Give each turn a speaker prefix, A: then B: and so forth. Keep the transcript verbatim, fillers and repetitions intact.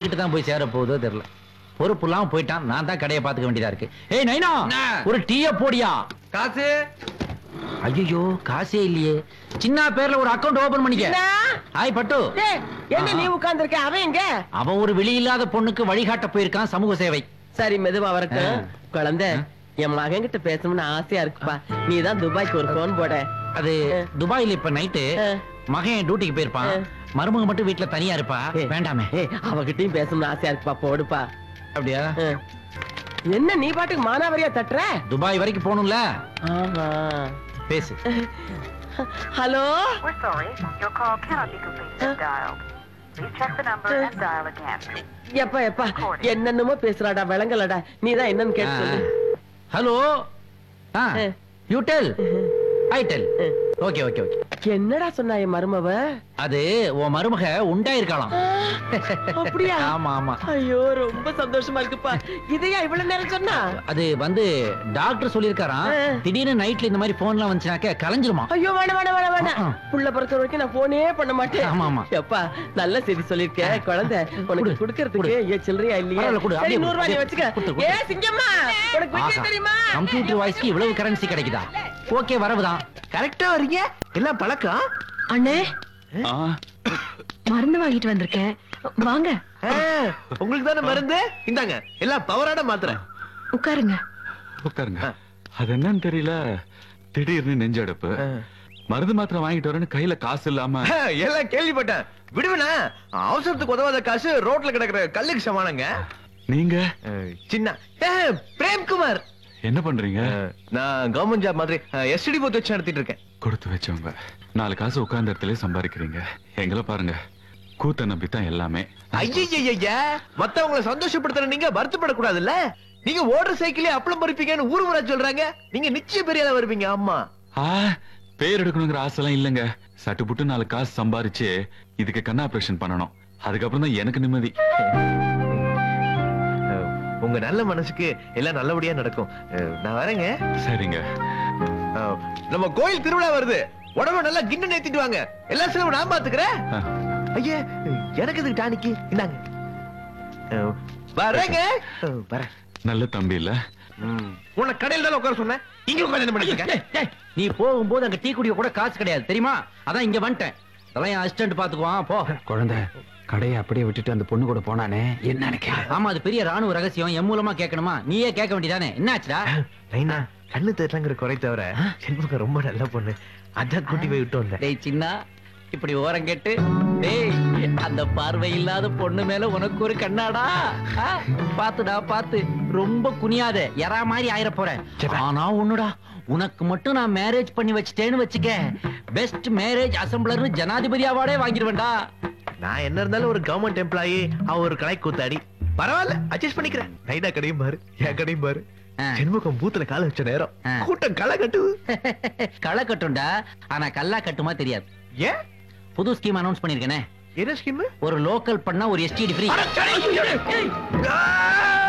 A: எங்கிட்ட தான் போய் சேர போகுதோ தெரியல. பொறுப்பு இல்லாம போயிட்டான். நான் தான் கடையை பாத்துக்க வேண்டியதா இருக்கு. ஏய் நைனா, ஒரு டீய போடியா.
B: காசு?
A: ஐயோ காசே இல்லையே. சின்ன பேர்ல ஒரு அக்கவுண்ட் ஓபன் பண்ணிக்க. ஹாய் பட்டு.
C: என்ன நீ உட்கார்ந்து இருக்க? அவன் எங்க?
A: அவன் ஒரு வெளி இல்லாத பொண்ணுக்கு வழிகாட்ட போயிருக்கான், சமூக சேவை.
C: சரி மெதுவா வரட்டும். குழந்தை, என் மகன் கிட்ட பேசணும்னு ஆசையா இருக்குப்பா. நீ தான் துபாய்க்கு ஒரு போன் போட.
A: அது துபாயில இப்ப நைட்டு மகன் டியூட்டிக்கு போயிருப்பான். மருமக மட்டும் வீட்டுல தனியா இருப்பா. வேண்டாமே.
C: அவகிட்டயும் பேசணும்னு ஆசையா இருக்குப்பா, போடுப்பா.
A: அப்படியா?
C: என்ன நீ பாட்டுக்கு மானாவரியா தட்டுற?
A: துபாய் வரைக்கும் போகணும்ல. பேசு.
C: Hello.
D: We're sorry, your call cannot be completed dialed. Please check the number and dial again.
C: எப்பா எப்பா என்னென்னமோ பேசுறாடா, விளங்கலடா. நீ தான் என்னன்னு கேட்டு சொல்லு.
A: Hello. Ah you tell. I tell. Okay okay okay.
C: என்னடா சொன்னா என் மருமவ?
A: அது உன் மருமக உண்டாயிருக்கலாம்.
C: அப்படியா?
A: ஆமா ஆமா.
C: ஐயோ ரொம்ப சந்தோஷமா இருக்குப்பா. இதையா இவ்வளவு நேரம் சொன்னா?
A: அது வந்து டாக்டர் சொல்லிருக்காராம், திடீர்னு நைட்ல இந்த மாதிரி போன்லாம் வந்துச்சுனாக்க கலஞ்சிருமா.
C: ஐயோ வேணாம் வேணாம் வேணாம் வேணாம். புள்ள பிறக்கிற வரைக்கும் நான் போனே பண்ண மாட்டேன்.
A: ஆமா ஆமா.
C: எப்பா நல்ல செய்தி சொல்லிருக்கேன். குழந்தை உனக்கு குடுக்கறதுக்கு ஏ சில்லறையா இல்லையா? சரி நூறு ரூபாய் வச்சுக்க. ஏ சிங்கம்மா, உனக்கு விஷயம் தெரியுமா?
A: கம்ப்யூட்டர் வாய்ஸ்க்கு இவ்வளவு கரன்சி கிடைக்குதா? ஓகே வரவுதான்.
B: கரெக்டா வரீங்க. எல்லாம் பழக்கம்.
E: அண்ணே மருந்து வாங்கிட்டு வந்திருக்கேன், வாங்க.
B: உங்களுக்கு தானே மருந்து? இந்தாங்க, எல்லாம் பவரான மாத்திரை.
E: உட்காருங்க.
F: உட்காருங்க. அது என்னன்னு தெரியல, திடீர்னு நெஞ்சடைப்பு. மருந்து மாத்திரை வாங்கிட்டு வரேன்னு கையில காசு இல்லாம.
B: எல்லாம் கேள்விப்பட்டேன். விடுவனா, அவசரத்துக்கு உதவாத காசு ரோட்ல கிடக்குற கல்லுக்கு சமானங்க.
F: நீங்க?
B: சின்ன பிரேம்குமார்.
F: என்ன பண்றீங்க?
B: நான் கவர்மெண்ட் ஜாப் மாதிரி எஸ்டி போட்டு வச்சு நடத்திட்டு இருக்கேன்.
F: கொடுத்து வச்சவங்க. நாலு காசு உட்கார்ந்த இடத்துல சம்பாதிக்கிறீங்க. எங்களை பாருங்க, கூத்த நம்பித்தான் எல்லாமே.
B: ஐயா, மத்தவங்களை சந்தோஷப்படுத்துற நீங்க வருத்தப்படக்கூடாதுல்ல. நீங்க ஓடுற சைக்கிளே அப்பளம் பறிப்பீங்கன்னு ஊர் ஊரா சொல்றாங்க. நீங்க நிச்சயம் பெரிய ஆளா வருவீங்க. அம்மா
F: பேர் எடுக்கணுங்கிற ஆசை எல்லாம் இல்லங்க. சட்டு புட்டு நாலு காசு சம்பாரிச்சு இதுக்கு கண்ணா ஆபரேஷன் பண்ணணும். அதுக்கப்புறம் தான் எனக்கு நிம்மதி.
B: உங்க நல்ல மனசுக்கு எல்லாம் நல்லபடியா நடக்கும். நான் வரேங்க.
F: சரிங்க.
B: நம்ம கோயில் திருவிழா வருது. உடம்பு நல்லா கிண்ண நேத்திட்டு வாங்க. எல்லா செலவும் நான் பாத்துக்கிறேன். ஐயா, எனக்கு இதுக்கு டானிக்கு இந்தாங்க. வரேங்க. வரேன்.
F: நல்ல தம்பி இல்ல.
B: உன்னை கடையில் தான் உட்கார சொன்னேன். இங்க உட்கார்ந்து என்ன பண்ணிருக்க?
A: நீ போகும்போது அங்க டீ குடிக்க கூட காசு கிடையாது தெரியுமா? அதான் இங்க வந்துட்டேன். அதெல்லாம் என் அசிஸ்டன்ட் பாத்துக்குவான். போ.
G: குழந்தை கடையை அப்படியே விட்டுட்டு அந்த பொண்ணு கூட போனானே, என்ன நினைக்க?
A: ஆமா, அது பெரிய ராணுவ ரகசியம். என் மூலமா கேட்கணுமா? நீயே கேட்க வேண்டியதானே. என்ன ஆச்சுடா?
B: நைனா, கண்ணு தெரியலங்கிற குறை தவிர செண்பகம் ரொம்ப நல்ல பொண்ணு. அதான் கூட்டி போய் விட்டு வந்தேன்.
A: டேய் சின்னா, இப்படி ஓரம் கேட்டு டேய், அந்த பார்வை இல்லாத பொண்ணு மேல உனக்கு ஒரு கண்ணாடா. பாத்துடா பாத்து, ரொம்ப குனியாத. எறா மாதிரி ஆயிர போறேன். ஆனா ஒண்ணுடா, உனக்கு மட்டும் நான் மேரேஜ் பண்ணி வச்சுட்டேன்னு வச்சுக்க, பெஸ்ட் மேரேஜ் அசம்பிளர்னு ஜனாதிபதி அவார்டே வாங்கிடுவேன்டா.
B: நான் என்ன இருந்தாலும் ஒரு கவர்மெண்ட் எம்ப்ளாயி, அவ ஒரு கலை கூத்தாடி. பரவாயில்ல, அட்ஜஸ்ட் பண்ணிக்கிறேன். நைனா கடையும் பாரு, என் கடையும் பாரு. செண்முகம் பூத்துல கால வச்ச நேரம் கூட்டம் களை கட்டு.
A: களை கட்டும்டா, ஆனா கல்லா கட்டுமா தெரியாது.
B: ஏன்?
A: புது ஸ்கீம் அனௌன்ஸ் பண்ணிருக்கேனே.
B: என்ன ஸ்கீம்?
A: ஒரு லோக்கல் பண்ணா ஒரு எஸ்டிடி ஃப்ரீ.